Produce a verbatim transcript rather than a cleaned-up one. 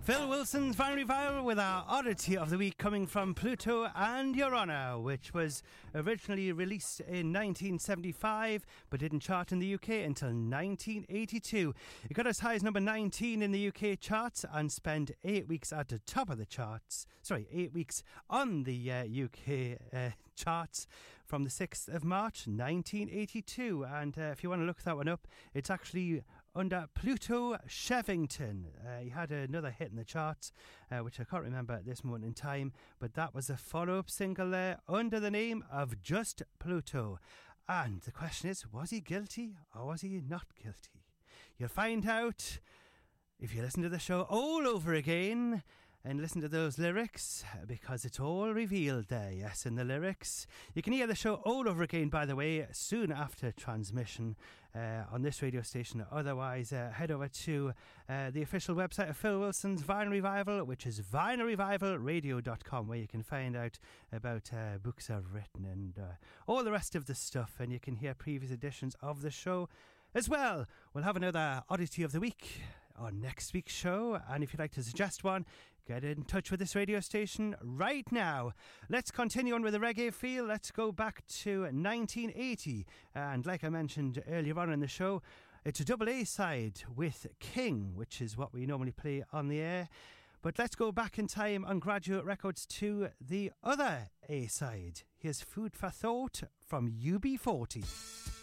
Phil Wilson's Vinyl Revival with our oddity of the week coming from Pluto and Your Honour, which was originally released in nineteen seventy-five but didn't chart in the U K until nineteen eighty-two. It got as high as number nineteen in the U K charts and spent eight weeks at the top of the charts. Sorry, eight weeks on the uh, U K uh, charts from the sixth of March nineteen eighty-two. And uh, if you want to look that one up, it's actually under Pluto Shevington. Uh, he had another hit in the charts, uh, which I can't remember at this moment in time, but that was a follow-up single there under the name of Just Pluto. And the question is, was he guilty or was he not guilty? You'll find out if you listen to the show all over again and listen to those lyrics, because it's all revealed there, yes, in the lyrics. You can hear the show all over again, by the way, soon after transmission uh, on this radio station. Otherwise, uh, head over to uh, the official website of Phil Wilson's Vinyl Revival, which is vinyl revival radio dot com, where you can find out about uh, books I've written and uh, all the rest of the stuff, and you can hear previous editions of the show as well. We'll have another Oddity of the Week on next week's show, and if you'd like to suggest one, get in touch with this radio station right now. Let's continue on with the reggae feel. Let's go back to nineteen eighty, and like I mentioned earlier on in the show, it's a double A side with King, which is what we normally play on the air. But let's go back in time on Graduate Records to the other A side. Here's Food for Thought from U B forty.